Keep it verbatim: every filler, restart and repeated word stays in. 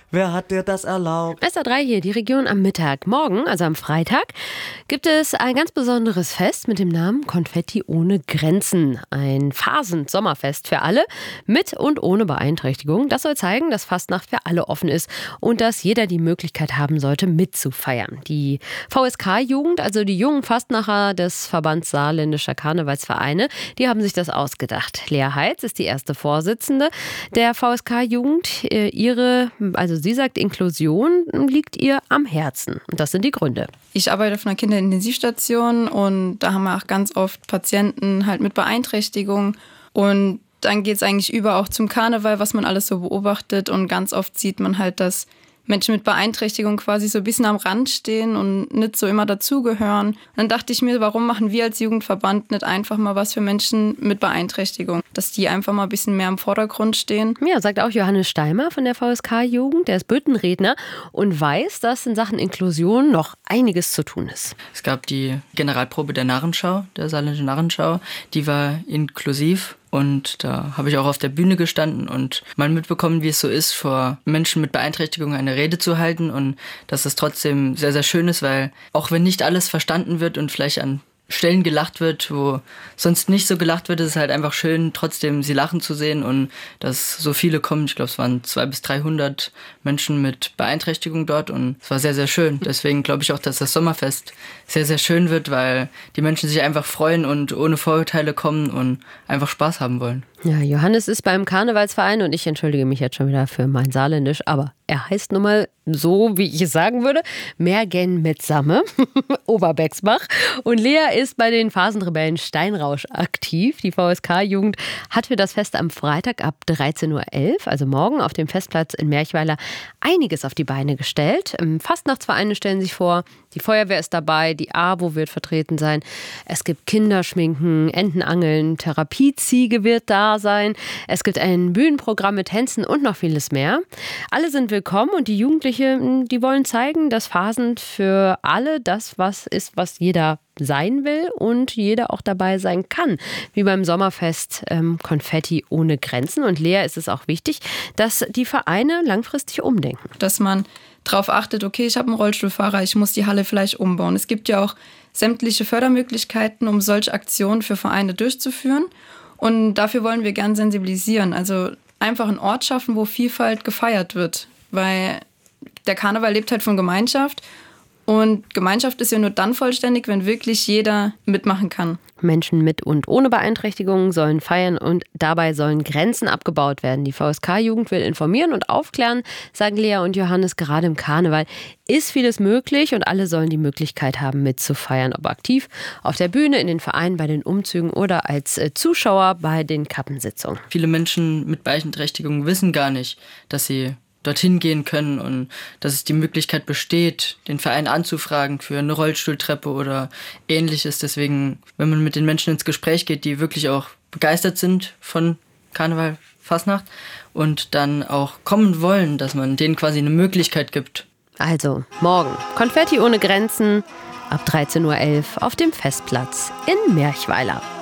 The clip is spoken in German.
Wer hat dir das erlaubt? S R drei hier, die Region am Mittag. Morgen, also am Freitag, gibt es ein ganz besonderes Fest mit dem Namen Konfetti ohne Grenzen. Ein Phasen-Sommerfest für alle, mit und ohne Beeinträchtigung. Das soll zeigen, dass Fastnacht für alle offen ist und dass jeder die Möglichkeit haben sollte, mitzufeiern. Die V S K-Jugend, also die jungen Fastnacher des Verbands Saarländischer Karnevalsvereine, die haben sich das ausgedacht. Lea Heitz ist die erste Vorsitzende der V S K-Jugend. Ihre, also sie sagt, Inklusion liegt ihr am Herzen. Und das sind die Gründe. Ich arbeite auf einer Kinderintensivstation und da haben wir auch ganz oft Patienten halt mit Beeinträchtigung. Und dann geht es eigentlich über auch zum Karneval, was man alles so beobachtet. Und ganz oft sieht man halt, dass Menschen mit Beeinträchtigung quasi so ein bisschen am Rand stehen und nicht so immer dazugehören. Und dann dachte ich mir, warum machen wir als Jugendverband nicht einfach mal was für Menschen mit Beeinträchtigung? Dass die einfach mal ein bisschen mehr im Vordergrund stehen. Ja, sagt auch Johannes Steimer von der V S K-Jugend. Der ist Büttenredner und weiß, dass in Sachen Inklusion noch einiges zu tun ist. Es gab die Generalprobe der Narrenschau, der Saarländischen Narrenschau. Die war inklusiv. Und da habe ich auch auf der Bühne gestanden und mal mitbekommen, wie es so ist, vor Menschen mit Beeinträchtigung eine Rede zu halten und dass es trotzdem sehr, sehr schön ist, weil auch wenn nicht alles verstanden wird und vielleicht an Stellen gelacht wird, wo sonst nicht so gelacht wird, ist es halt einfach schön, trotzdem sie lachen zu sehen und dass so viele kommen. Ich glaube, es waren zweihundert bis dreihundert Menschen mit Beeinträchtigung dort und es war sehr, sehr schön. Deswegen glaube ich auch, dass das Sommerfest sehr, sehr schön wird, weil die Menschen sich einfach freuen und ohne Vorurteile kommen und einfach Spaß haben wollen. Ja, Johannes ist beim Karnevalsverein und ich entschuldige mich jetzt schon wieder für mein Saarländisch, aber er heißt nun mal so, wie ich es sagen würde, Mergen mit Samme, Oberbexbach. Und Lea ist bei den Phasenrebellen Steinrausch aktiv. Die V S K-Jugend hat für das Fest am Freitag ab dreizehn Uhr elf, also morgen auf dem Festplatz in Merchweiler, einiges auf die Beine gestellt. Fastnachtsvereine stellen sich vor, die Feuerwehr ist dabei, die A W O wird vertreten sein. Es gibt Kinderschminken, Entenangeln, Therapieziege wird da sein. Es gibt ein Bühnenprogramm mit Tänzen und noch vieles mehr. Alle sind willkommen und die Jugendlichen, die wollen zeigen, dass Phasen für alle das was ist, was jeder sein will und jeder auch dabei sein kann. Wie beim Sommerfest ähm, Konfetti ohne Grenzen. Und Lea ist es auch wichtig, dass die Vereine langfristig umdenken. Dass man darauf achtet, okay, ich habe einen Rollstuhlfahrer, ich muss die Halle vielleicht umbauen. Es gibt ja auch sämtliche Fördermöglichkeiten, um solche Aktionen für Vereine durchzuführen. Und dafür wollen wir gern sensibilisieren. Also einfach einen Ort schaffen, wo Vielfalt gefeiert wird. Weil der Karneval lebt halt von Gemeinschaft. Und Gemeinschaft ist ja nur dann vollständig, wenn wirklich jeder mitmachen kann. Menschen mit und ohne Beeinträchtigungen sollen feiern und dabei sollen Grenzen abgebaut werden. Die V S K-Jugend will informieren und aufklären, sagen Lea und Johannes. Gerade im Karneval ist vieles möglich und alle sollen die Möglichkeit haben, mitzufeiern. Ob aktiv auf der Bühne, in den Vereinen, bei den Umzügen oder als Zuschauer bei den Kappensitzungen. Viele Menschen mit Beeinträchtigungen wissen gar nicht, dass sie dorthin gehen können und dass es die Möglichkeit besteht, den Verein anzufragen für eine Rollstuhltreppe oder Ähnliches. Deswegen, wenn man mit den Menschen ins Gespräch geht, die wirklich auch begeistert sind von Karneval, Fastnacht und dann auch kommen wollen, dass man denen quasi eine Möglichkeit gibt. Also morgen Konfetti ohne Grenzen ab dreizehn Uhr elf auf dem Festplatz in Merchweiler.